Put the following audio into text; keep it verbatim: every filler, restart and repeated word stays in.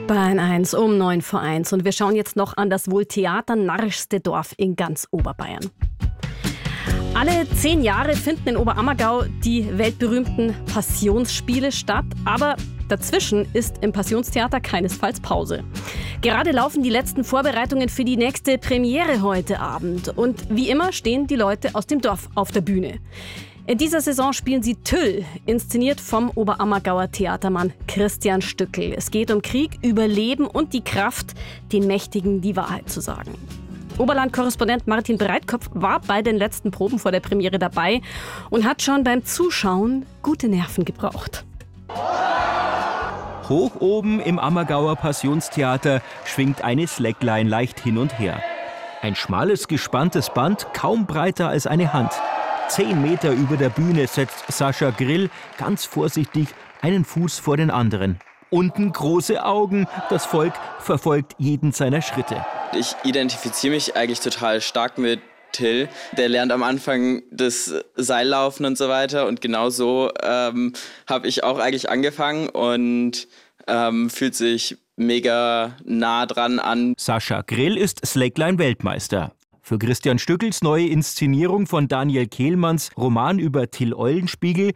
Bayern eins um neun vor eins. Und wir schauen jetzt noch an das wohl theaternarrischste Dorf in ganz Oberbayern. Alle zehn Jahre finden in Oberammergau die weltberühmten Passionsspiele statt. Aber dazwischen ist im Passionstheater keinesfalls Pause. Gerade laufen die letzten Vorbereitungen für die nächste Premiere heute Abend. Und wie immer stehen die Leute aus dem Dorf auf der Bühne. In dieser Saison spielen sie Tüll, inszeniert vom Oberammergauer Theatermann Christian Stückl. Es geht um Krieg, Überleben und die Kraft, den Mächtigen die Wahrheit zu sagen. Oberland-Korrespondent Martin Breitkopf war bei den letzten Proben vor der Premiere dabei und hat schon beim Zuschauen gute Nerven gebraucht. Hoch oben im Ammergauer Passionstheater schwingt eine Slackline leicht hin und her. Ein schmales, gespanntes Band, kaum breiter als eine Hand. Zehn Meter über der Bühne setzt Sascha Grill ganz vorsichtig einen Fuß vor den anderen. Unten große Augen, das Volk verfolgt jeden seiner Schritte. Ich identifiziere mich eigentlich total stark mit Till. Der lernt am Anfang das Seillaufen und so weiter. Und genau so ähm, habe ich auch eigentlich angefangen und ähm, fühlt sich mega nah dran an. Sascha Grill ist Slackline-Weltmeister. Für Christian Stückls neue Inszenierung von Daniel Kehlmanns Roman über Till Eulenspiegel